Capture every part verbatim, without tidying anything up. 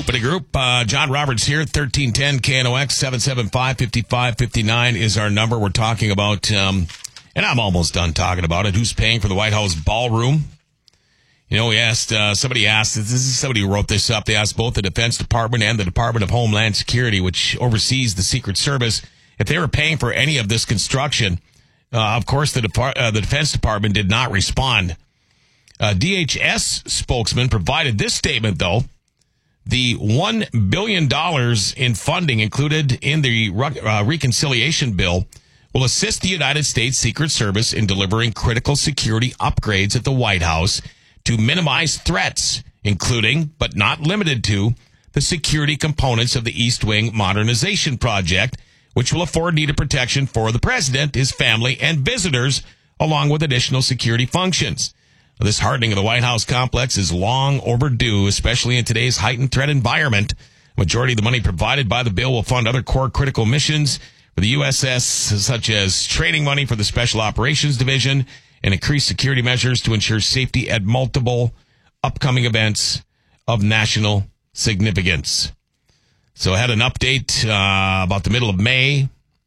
Hoopity Group. Uh, John Roberts here, thirteen ten K N O X, seven seven five, five five five nine is our number. We're talking about, um, and I'm almost done talking about it, who's paying for the White House ballroom. You know, we asked, uh, somebody asked, this is somebody who wrote this up, they asked both the Defense Department and the Department of Homeland Security, which oversees the Secret Service, if they were paying for any of this construction. Uh, of course, the, Depart- uh, the Defense Department did not respond. Uh, D H S spokesman provided this statement, though. The one billion dollars in funding included in the uh, reconciliation bill will assist the United States Secret Service in delivering critical security upgrades at the White House to minimize threats, including, but not limited to, the security components of the East Wing modernization project, which will afford needed protection for the president, his family, and visitors, along with additional security functions. This hardening of the White House complex is long overdue, especially in today's heightened threat environment. A majority of the money provided by the bill will fund other core critical missions for the U S S, such as training money for the Special Operations Division and increased security measures to ensure safety at multiple upcoming events of national significance. So I had an update uh, about the middle of May.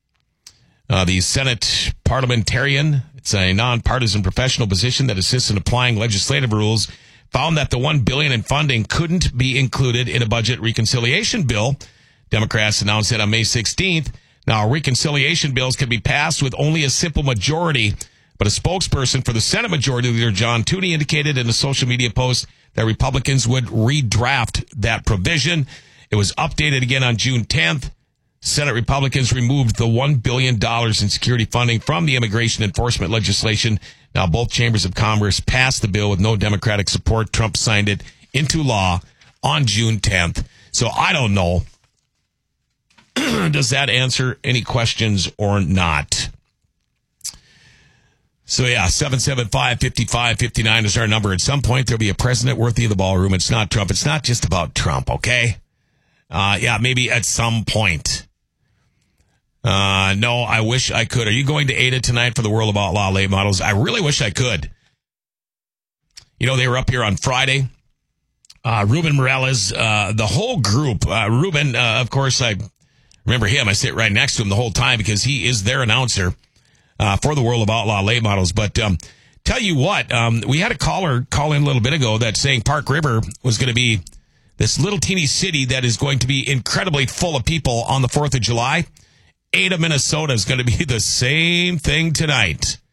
Uh, the Senate parliamentarian, it's a nonpartisan professional position that assists in applying legislative rules, found that the one billion dollars in funding couldn't be included in a budget reconciliation bill. Democrats announced it on May sixteenth. Now, reconciliation bills can be passed with only a simple majority, but a spokesperson for the Senate Majority Leader John Tooney indicated in a social media post that Republicans would redraft that provision. It was updated again on June tenth. Senate Republicans removed the one billion dollars in security funding from the immigration enforcement legislation. Now, both chambers of Congress passed the bill with no Democratic support. Trump signed it into law on June tenth. So I don't know. Does that answer any questions or not? So, yeah, seven seven five, five five five nine is our number. At some point, there'll be a president worthy of the ballroom. It's not Trump. It's not just about Trump, okay? Uh, yeah, maybe at some point. Uh, no, I wish I could. Are you going to Ada tonight for the World of Outlaw Late Models? I really wish I could. You know, they were up here on Friday. Uh, Ruben Morales, uh, the whole group. Uh, Ruben, uh, of course, I remember him. I sit right next to him the whole time because he is their announcer uh, for the World of Outlaw Late Models. But um, tell you what, um, we had a caller call in a little bit ago that's saying Park River was going to be this little teeny city that is going to be incredibly full of people on the fourth of July. Ada, Minnesota is going to be the same thing tonight.